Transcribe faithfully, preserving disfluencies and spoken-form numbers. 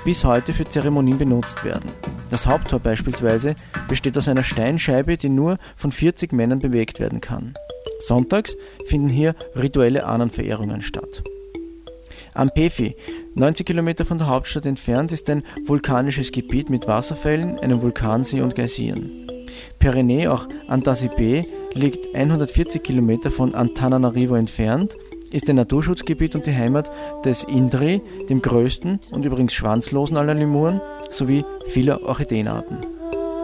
bis heute für Zeremonien benutzt werden. Das Haupttor beispielsweise besteht aus einer Steinscheibe, die nur von vierzig Männern bewegt werden kann. Sonntags finden hier rituelle Ahnenverehrungen statt. Ampefi, neunzig Kilometer von der Hauptstadt entfernt, ist ein vulkanisches Gebiet mit Wasserfällen, einem Vulkansee und Geysiren. Perene, auch Antasipé, liegt hundertvierzig Kilometer von Antananarivo entfernt, ist ein Naturschutzgebiet und die Heimat des Indri, dem größten und übrigens schwanzlosen aller Lemuren, sowie vieler Orchideenarten.